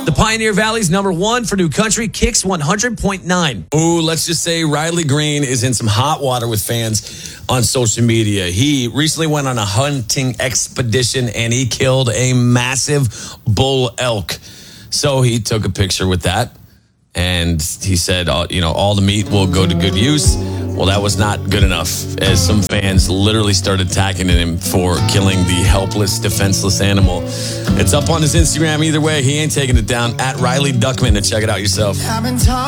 The Pioneer Valley's number one for new country, Kicks 100.9. Ooh, let's just say Riley Green is in some hot water with fans on social media. He recently went on a hunting expedition and he killed a massive bull elk. So he took a picture with that and he said, all the meat will go to good use. Well, that was not good enough, as some fans literally started attacking him for killing the helpless, defenseless animal. It's up on his Instagram. Either way, he ain't taking it down. At Riley Duckman, and check it out yourself.